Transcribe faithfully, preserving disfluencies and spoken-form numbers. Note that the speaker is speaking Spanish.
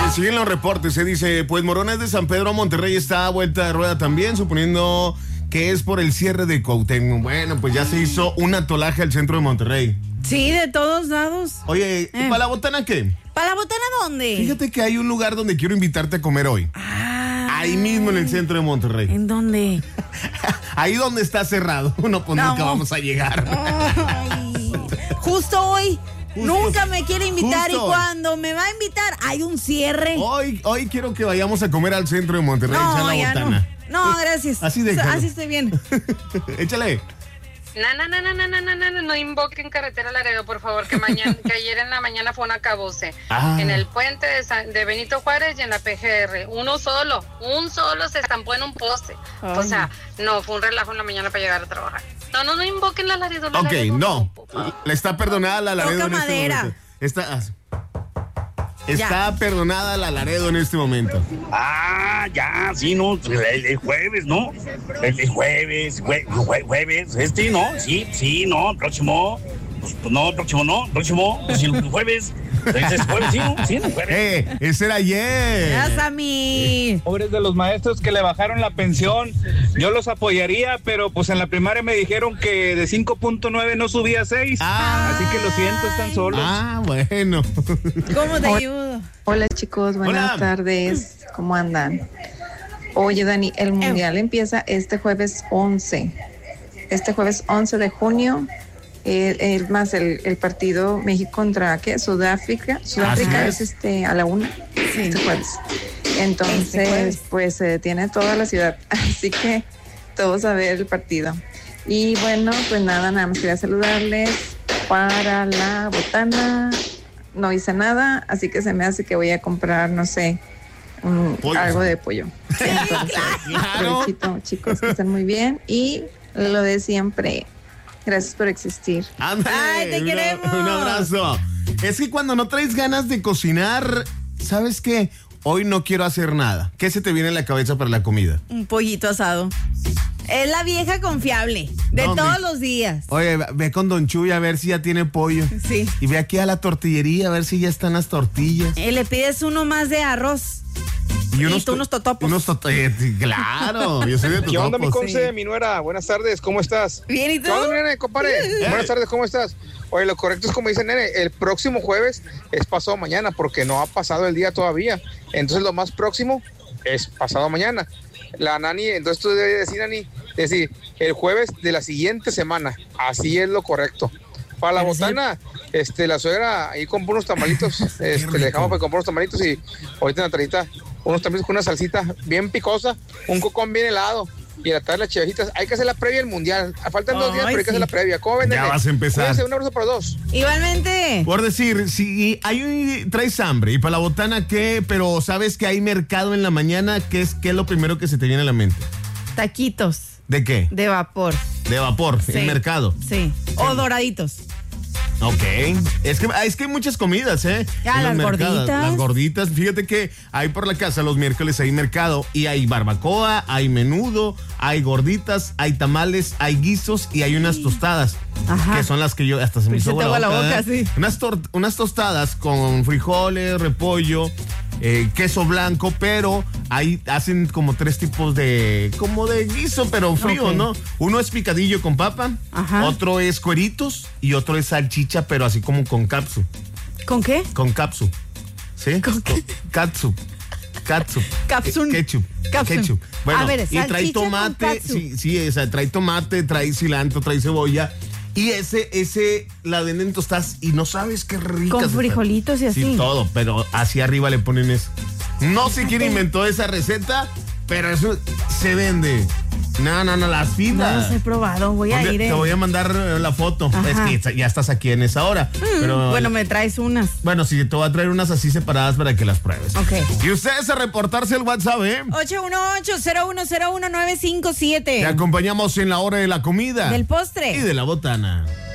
Siguen los reportes, se dice, pues Morones de San Pedro a Monterrey está a vuelta de rueda también, suponiendo que es por el cierre de Cuauhtémoc. Bueno, pues ya se hizo un atolaje al centro de Monterrey. Sí, de todos lados. Oye, ¿y Eh. para la botana qué? ¿Para la botana dónde? Fíjate que hay un lugar donde quiero invitarte a comer hoy. Ah, Ahí mismo en el centro de Monterrey. ¿en dónde? Ahí donde está cerrado. No, pues No. nunca vamos a llegar. Ay, justo hoy. Justo- Nunca me quiere invitar justo y hoy. cuando me va a invitar hay un cierre. Hoy, hoy quiero que vayamos a comer al centro de Monterrey. Echa No, la ya no. botana. No, gracias. Así déjalo. Así estoy bien. Échale. No, no, no, no, no, no, no, no, no invoquen carretera Laredo, por favor, que mañana, que ayer en la mañana fue un acabose. Ah. En el puente de, San- de Benito Juárez y en la P G R. Uno solo, un solo se estampó en un poste. O Ay. sea, no, fue un relajo en la mañana para llegar a trabajar. No, no, no invoquen la Laredo. la Ok, Laredo, no. por favor. Le está perdonada la Laredo Toca en este madera. momento. Está, ah, está perdonada la Laredo en este momento. Ah, ya, sí, no, el, el jueves, ¿no? El, el jueves, jue- jue- jueves, este, ¿no? Sí, sí, no, próximo, pues, pues, no, próximo no, próximo, pues, el jueves, entonces jueves, sí, ¿no? Sí, el jueves. Eh, ese era ayer. Ya, Sammy. Pobres de los maestros que le bajaron la pensión, yo los apoyaría, pero pues en la primaria me dijeron que de cinco punto nueve no subía a seis, Ah. así que lo siento, están solos. Ah, bueno. ¿Cómo te ayudo? Hola chicos, buenas Hola. tardes, ¿cómo andan? Oye Dani, el mundial empieza este jueves once, este jueves once de junio, el, el- más el, el partido México contra ¿qué? Sudáfrica, Sudáfrica Así es. es. este a la una, este jueves. Este Entonces, jueves. pues se detiene toda la ciudad, así que todos a ver el partido. Y bueno, pues nada, nada más quería saludarles para la botana. No hice nada, así que se me hace que voy a comprar, no sé, un- Pollo. algo de pollo. Entonces, Claro. provechito, chicos, que estén muy bien. Y lo de siempre, gracias por existir. Ándale, Ay, te un- queremos. Un abrazo. Es que cuando no traes ganas de cocinar, ¿sabes qué? Hoy no quiero hacer nada. ¿Qué se te viene a la cabeza para la comida? Un pollito asado. Es la vieja confiable de No, todos mi- los días. Oye, ve con Don Chuy a ver si ya tiene pollo. Sí. Y ve aquí a la tortillería a ver si ya están las tortillas. Eh, le pides uno más de arroz. Y tú to- unos totopos. Unos totopos. Claro, yo soy de totopos. ¿Qué onda, mi conce, Sí. mi nuera? Buenas tardes, ¿cómo estás? Bien, ¿y tú? ¿Qué onda, mi nene, compadre? Buenas tardes, ¿cómo estás? Oye, lo correcto es como dice nene, el próximo jueves es pasado mañana, porque no ha pasado el día todavía. Entonces lo más próximo es pasado mañana. La Nani, entonces tú debes decir, Nani, decir, el jueves de la siguiente semana. Así es lo correcto. Para la Pero sí. botana, este, la suegra ahí compró unos tamalitos, este, le dejamos para comprar unos tamalitos y ahorita en la tarita, unos tamalitos con una salsita bien picosa, un cocón bien helado. Y a la tarde las chivajitas, hay que hacer la previa del mundial. Faltan dos días, Ay, pero hay que sí. hacer la previa. ¿Cómo ven, Ya nene? vas a empezar. Cuídense, un abrazo para dos. Igualmente. Por decir, si hay un- traes hambre y para la botana, ¿qué? Pero sabes que hay mercado en la mañana, ¿qué es, qué es lo primero que se te viene a la mente? Taquitos ¿De qué? de vapor. De vapor, Sí. en mercado. Sí. O doraditos. Ok. Es que, es que hay muchas comidas, ¿eh? Ah, En las los mercados. gorditas. Las gorditas. Fíjate que hay por la casa los miércoles hay mercado y hay barbacoa, hay menudo, hay gorditas, hay tamales, hay guisos y hay unas tostadas. Ajá. Que son las que yo hasta se me Pues hizo se te agua agua la boca, ¿eh? sí. Unas, tor- unas tostadas con frijoles, repollo, eh, queso blanco, pero ahí hacen como tres tipos de, como de guiso, pero frío, Ok. ¿no? Uno es picadillo con papa, Ajá. otro es cueritos y otro es salchicha, pero así como con capsu, ¿Con qué? con capsu, ¿sí? ¿Con qué? Katsu. Katsu. Capsun. Eh, Ketchup. Capsun. Ketchup. Bueno, A ver, y trae salchicha con tomate, katsu. sí, sí, esa, trae tomate, trae cilantro, trae cebolla. Y ese, ese, la venden en tostadas y no sabes qué ricas Con están. frijolitos y así. Sí, todo, pero hacia arriba le ponen eso. No sé quién inventó esa receta, pero eso se vende. No, no, no, las No filas. los he probado, voy a Un día ir. Te eh. voy a mandar eh, la foto. Ajá. Es que ya estás aquí en esa hora. Pero, Bueno, me traes unas. bueno, sí, te voy a traer unas así separadas para que las pruebes. Ok. Y ustedes a reportarse el WhatsApp, ¿eh? ocho uno ocho, cero uno cero uno, nueve cinco siete. Te acompañamos en la hora de la comida. Del postre. Y de la botana.